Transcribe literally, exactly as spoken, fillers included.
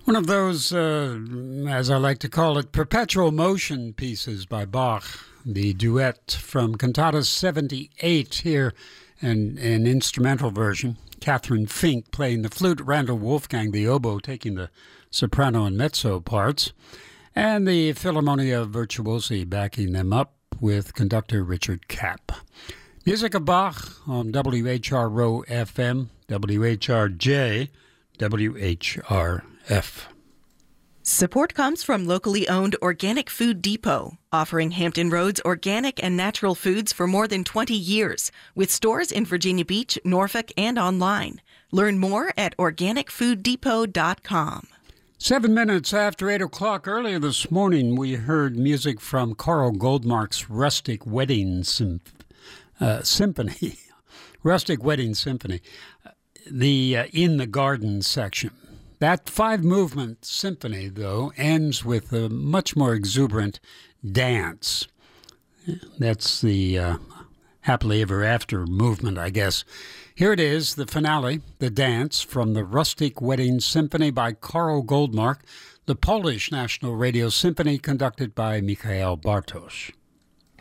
One of those, uh, as I like to call it, perpetual motion pieces by Bach. The duet from Cantata seventy-eight here, and an instrumental version. Catherine Fink playing the flute, Randall Wolfgang the oboe taking the soprano and mezzo parts, and the Philharmonia Virtuosi backing them up with conductor Richard Kapp. Music of Bach on W H R R O F M, W H R J, W H R F. Support comes from locally owned Organic Food Depot, offering Hampton Roads organic and natural foods for more than twenty years, with stores in Virginia Beach, Norfolk, and online. Learn more at organic food depot dot com. Seven minutes after eight o'clock earlier this morning, we heard music from Carl Goldmark's Rustic Wedding Symph- uh, Symphony. Rustic Wedding Symphony. The uh, In the Garden section. That five-movement symphony, though, ends with a much more exuberant dance. That's the uh, happily ever after movement, I guess. Here it is, the finale, the dance from the Rustic Wedding Symphony by Carl Goldmark, the Polish National Radio Symphony conducted by Mikhail Bartosz.